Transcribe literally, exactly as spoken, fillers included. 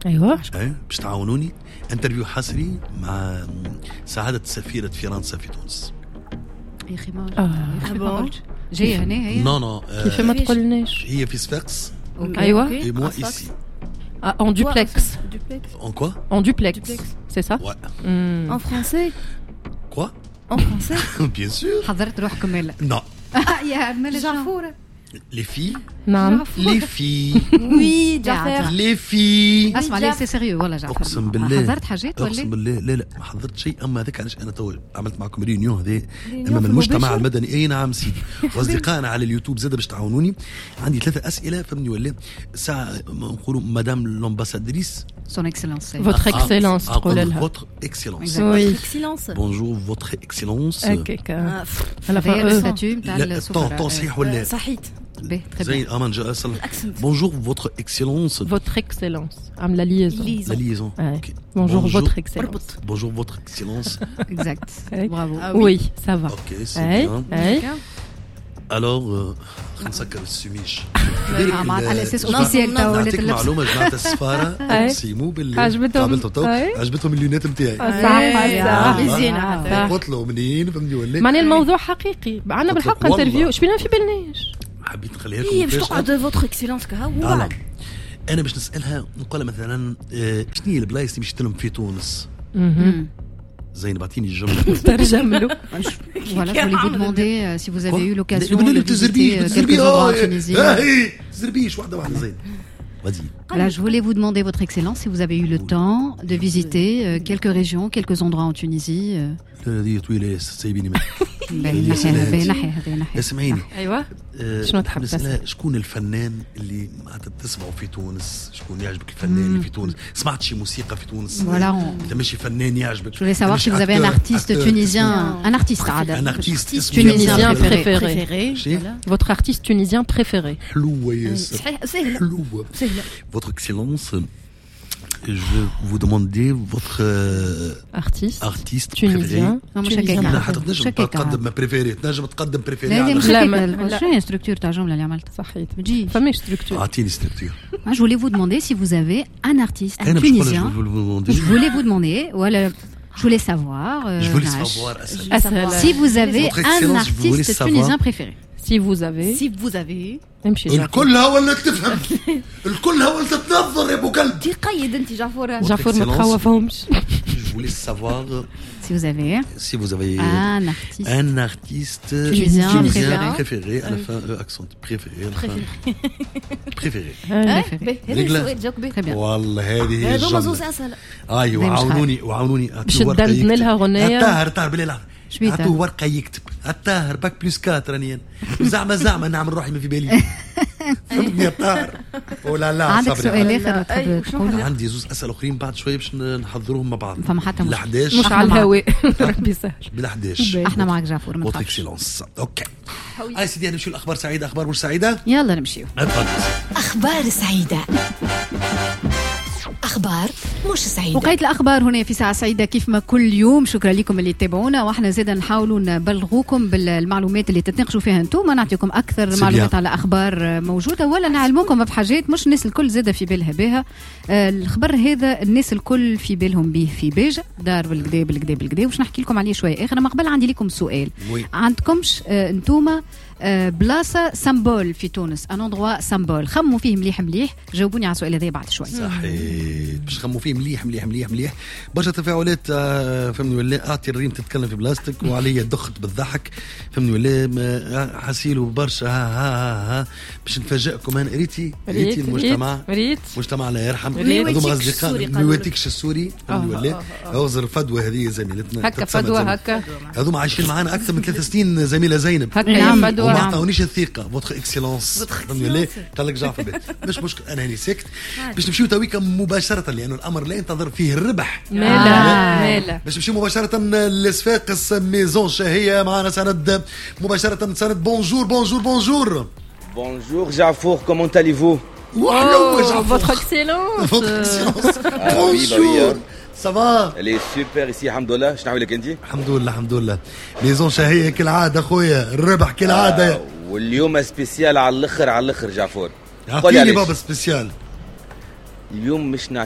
ايوه ايه باش تعاونوني انترفيو حصري مع سعادة سفيرة فرنسا في تونس. يا اخي ما آه. ما جايه هنا هي نو نو كيف ما تقولناش. هي في صفاقس ايوه et moi ici en duplex. En quoi? En duplex, c'est ça? Ouais. Mm. En français. Quoi? En français. Bien sûr. حضرت روحكم ملا. Non. يا ملا جعفورة. Les filles. نعم. Les filles. Oui, جعفر. Les filles. اسمع لي سي سيريو والله جعفر. اقسم بالله. حضرت حاجات ولا؟ اقسم بالله لا لا ما حضرت شيء. اما هذاك علاش انا تو عملت معكم ريونيون هذه امام المجتمع المدني. اي نعم سيدي. واصدقائنا على اليوتيوب زاد باش تعاونوني. عندي ثلاثه اسئله فهمني ولا ساعه نقولوا مدام لامباسادريس son excellence. Votre excellence تقول لها. Votre excellence. Oui. Excellence. Bonjour votre excellence. هكاك. على الستاتيو نتاع السفارة. طون صحيح ولا؟ صحيت. باهي زين امان جا اصل. Bonjour votre excellence. Votre excellence. عامله liaison. La liaison. Okay. Bonjour votre excellence. Bonjour votre excellence. Exact. Bravo. Oui, ça va. OK, c'est bien. Alors نسكر السميش على اساس اوفيسيال تاع ولات اللبس. معلومه جماعه السفاره اقسموا بالله عجبتهم عجبتهم اللونات نتاعي. صح مزيانه. قلت له منين فهمني ولا معناها الموضوع حقيقي. عندنا بالحق انترفيو اش بينا في بالناش. حبيت نخليها لكم. هي باش تقعد فوتر اكسيلونس كها وبعد انا باش نسالها نقول مثلا شنو هي البلايص اللي مشيت لهم في تونس. زين بعطيني الجمله ترجم له. Voilà, je voulais vous demander euh, si vous avez eu l'occasion de visiter euh, quelques endroits en Tunisie. زربيش واحده واحده زين. Voilà, je voulais vous demander, Votre Excellence, si vous avez eu le temps de visiter euh, quelques régions, quelques endroits en Tunisie. هذه طويله سايبيني منها. نحي نحي نحي. اسمعيني. ايوه. شنو تحب تسأل؟ شكون الفنان اللي معناتها تسمعوا في تونس؟ شكون يعجبك الفنان اللي في تونس؟ سمعت شي موسيقى في تونس؟ Voilà. انت ماشي فنان يعجبك. Je voulais savoir si vous avez un artiste tunisien, un artiste عادة. Un artiste tunisien préféré. Votre artiste tunisien préféré. حلوة ياسر. حلوة. Votre Excellence. Je vais vous demander votre euh, artiste, artiste tunisien. tunisien. لا حتنجم تقدم ما بريفيري تنجم تقدم بريفيري. لا لا شنو هي ستركتور تاع الجملة اللي عملت؟ صحيت. بتجي فماش ستركتور. أعطيني ستركتور. Je voulais vous demander si vous avez un artiste tunisien. Je voulais vous demander voilà. Je voulais savoir. Je voulais savoir. Si vous avez un artiste tunisien préféré. Si vous avez. Si vous avez. الكل هو اللي تفهم. الكل هو اللي تتنظر يا ابو كلب. تقيد انت جعفر. جعفر ما تخوفهمش. Je voulais savoir. Si vous avez. Si vous avez. Un artiste. Un artiste tunisien préféré. À la fin accent préféré. Préféré. Préféré. Très bien. والله هذه هي الجملة. أيوة وعاونوني وعاونوني. باش تدندن لها غنية. الطاهر الطاهر بالله. عطوه ورقة يكتب الطاهر باك بلوس كاتر رانيا زعما زعما نعمل روحي ما في بالي. فهمتني يا طاهر ولا لا. عندك سؤال آخر تحب؟ عندي زوز أسئلة أخرين بعد شوية باش نحضروهم مع بعض. فما حتى مش مش على الهواء. ربي سهل. بالحداش. احنا معك جعفر. ووتر اكسيلونس. اوكي. هاي سيدي نمشيو الأخبار سعيدة. أخبار مش سعيدة. يلا نمشيو. أخبار سعيدة. أخبار مش سعيدة. وقيت الأخبار هنا في ساعة سعيدة كيف ما كل يوم. شكرا لكم اللي تتابعونا وإحنا زيدا نحاولوا نبلغوكم بالمعلومات اللي تتناقشوا فيها أنتم. نعطيكم أكثر معلومات على أخبار موجودة ولا نعلموكم بحاجات مش الناس الكل زيدا في بالها بها. آه الخبر هذا الناس الكل في بالهم به في بيجا دار بالكدا بالكدا بالكدا وش نحكي لكم عليه شوية آخر. ما قبل عندي لكم سؤال. عندكمش آه أنتوما آه بلاصة سامبول في تونس ان اندروا سامبول خموا فيه مليح مليح. جاوبوني على السؤال هذا بعد شوي. صحيح باش خموا فيه مليح مليح مليح مليح. برشا تفاعلات فهمني ولا. اعطي الريم تتكلم في بلاستيك وعليا دخت بالضحك فهمني ولا. حسيلوا برشا ها ها ها باش نفاجئكم. انا ريتي ريتي المجتمع مجتمع لا يرحم. هذوما اصدقاء نواتيكش السوري فهمني ولا. اوزر الفدوى هذه زميلتنا هكا فدوى هكا. هذوما عايشين معنا اكثر من ثلاث سنين. زميله زينب هكا وما عطاونيش الثقه. فوتر اكسيلونس فهمني ولا. قال لك جعفر بيت مش مشكل انا هني سكت باش نمشيو تويكا مباشره لانه الامر لا ينتظر فيه الربح. مالا مالا باش نمشيو مباشره لصفاقس ميزون شهيه. معنا سند مباشره سند. بونجور بونجور بونجور بونجور جعفور كومون تاليفو. وحلو جعفور. فوتر اكسيلونس. فوتر اكسيلونس. بونجور سافا لي سوبر ايسي الحمد لله. شنو نعمل لك انت؟ الحمد لله الحمد لله. ميزون شهيه كالعاده خويا. الربح كالعاده. آه واليوم سبيسيال على الاخر على الاخر جعفور. قولي لي بابا سبيسيال. اليوم مش